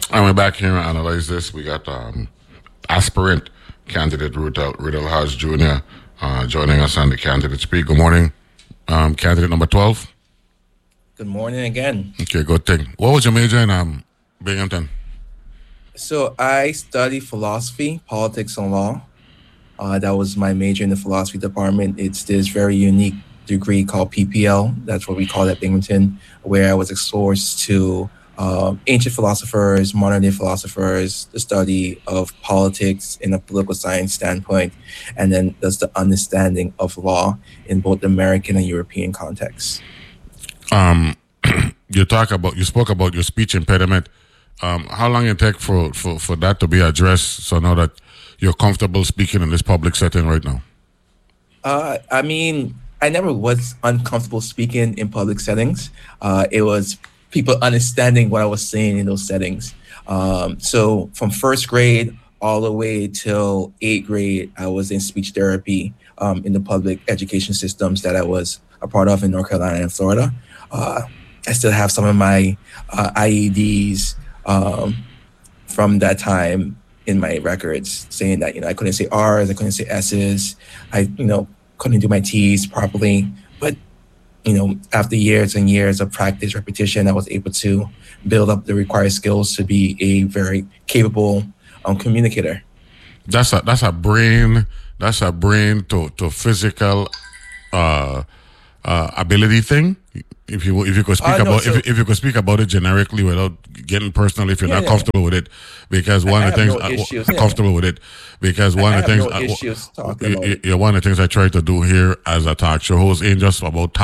And we're back here to analyze this. We got aspirant candidate Riddle Hodge Jr. Joining us on the candidate speak. Good morning, candidate number 12. Good morning again. Okay, good thing. What was your major in Binghamton? So I studied philosophy, politics, and law. That was my major in the philosophy department. It's this very unique degree called PPL. That's what we call it at Binghamton, where I was exposed to ancient philosophers, modern day philosophers, the study of politics in a political science standpoint, and then there's the understanding of law in both American and European contexts. You spoke about your speech impediment. How long it take for that to be addressed so now that you're comfortable speaking in this public setting right now? I mean, I never was uncomfortable speaking in public settings. It was people understanding what I was saying in those settings. So from first grade all the way till 8th grade, I was in speech therapy in the public education systems that I was a part of in North Carolina and Florida. I still have some of my IEDs from that time in my records saying that, I couldn't say R's, I couldn't say S's, I, couldn't do my T's properly. But, after years and years of practice, repetition, I was able to build up the required skills to be a very capable communicator. That's a brain to physical ability thing. If you could speak if you could speak about it generically without getting personal, if you're not comfortable with it, because one of the things comfortable with it, because one of the things one of the things I try to do here as a talk show host ain't just about